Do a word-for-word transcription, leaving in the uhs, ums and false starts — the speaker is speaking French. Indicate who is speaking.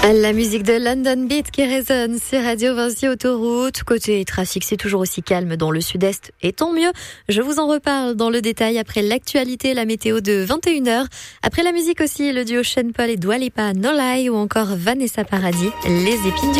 Speaker 1: La musique de London Beat qui résonne sur Radio Vinci Autoroute. Côté trafic, c'est toujours aussi calme dans le sud-est et tant mieux. Je vous en reparle dans le détail après l'actualité, la météo de vingt et une heures. Après la musique aussi, le duo Sean Paul et Dua Lipa, No Lie ou encore Vanessa Paradis, Les Épines du